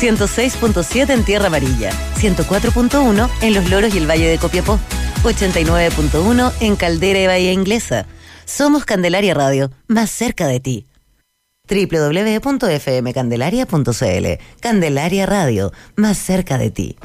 106.7 en Tierra Amarilla, 104.1 en Los Loros y el Valle de Copiapó, 89.1 en Caldera y Bahía Inglesa. Somos Candelaria Radio, más cerca de ti. www.fmcandelaria.cl. Candelaria Radio, más cerca de ti.